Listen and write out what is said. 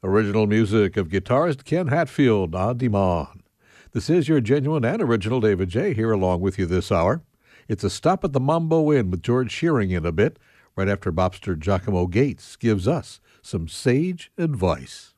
Original music of guitarist Ken Hatfield on demand. This is your genuine and original David J. here along with you this hour. It's a stop at the Mambo Inn with George Shearing in a bit, right after Bobster Giacomo Gates gives us some sage advice.